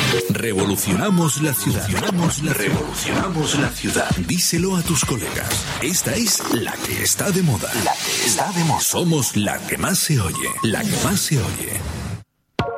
Revolucionamos la ciudad. Revolucionamos la ciudad. Díselo a tus colegas. Esta es la que está de moda. Somos la que más se oye. La que más se oye.